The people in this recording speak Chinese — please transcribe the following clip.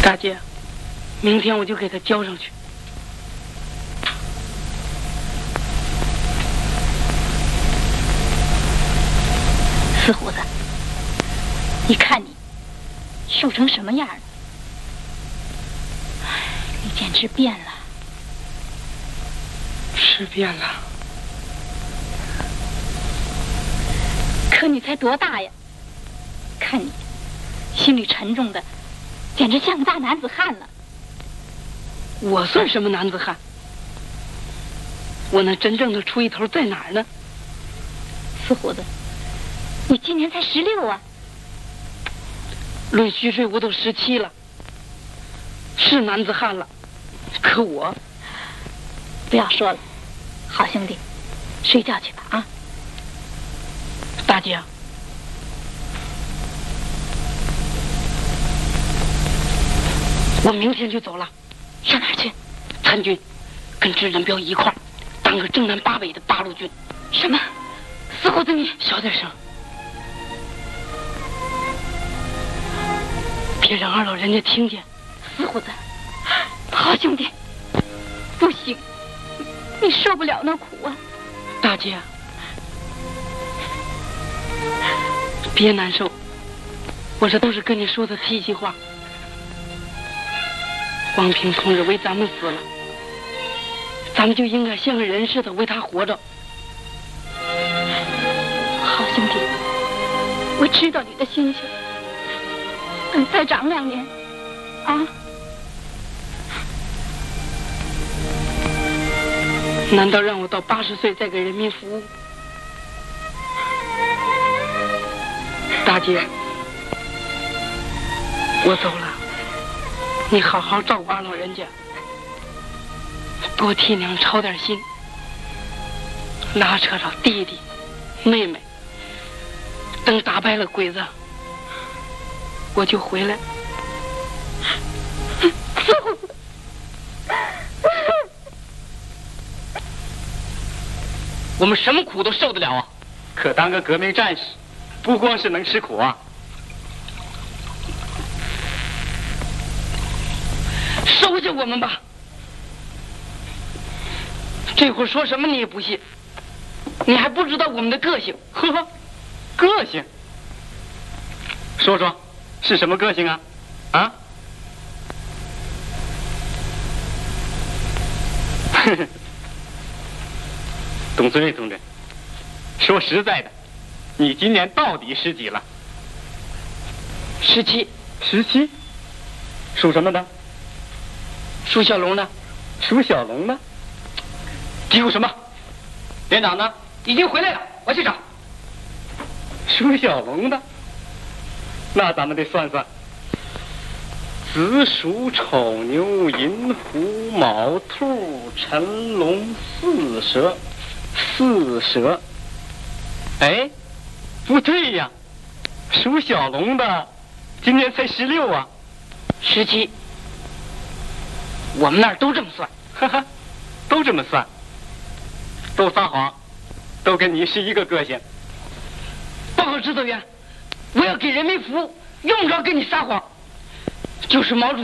大姐，明天我就给他交上去。 四虎子，你看你瘦成什么样了？你简直变了。 是变了。 可你才多大呀？看你心里沉重的，简直像个大男子汉了。 我算什么男子汉？我那真正的出一头在哪儿呢？ 四虎子，你今年才16啊！ 论虚岁我都17了，是男子汉了。可我不要说了，好兄弟，睡觉去吧啊！ 大姐，我明天就走了。 上哪儿去？ 参军，跟支人彪一块儿当个正南八北的八路军。 什么？四虎子你小点声，别让二老人家听见。 四虎子，好兄弟，不行，你受不了那苦啊！ 大姐，别难受，我这都是跟你说的提气话。黄平同志为咱们死了，咱们就应该像个人似的为他活着。 好兄弟，我知道你的心情，等再长2年，啊！ 难道让我到80岁再给人民服务？大姐，我走了，你好好照顾二老人家，多替娘操点心，拉扯着弟弟妹妹，等打败了鬼子，我就回来。我们什么苦都受得了啊， 可当个革命战士，不光是能吃苦啊。 收下我们吧！这会儿说什么你也不信，你还不知道我们的个性。 呵呵，个性？说说，是什么个性啊？啊？呵呵。董存瑞同志，说实在的，你今年到底10几了 ？17。 17？属什么的？ 属小龙的。 属小龙的？嘀咕什么？连长呢？ 已经回来了，我去找。 属小龙的，那咱们得算算。子鼠、丑牛、寅虎、卯兔、辰龙、巳蛇。4蛇，哎，不对呀，属小龙的今年才16啊。 17，我们那儿都这么算。 哈哈，都这么算，都撒谎，都跟你是一个个性。 报告指导员，我要给人民服务，用不着跟你撒谎。就是毛主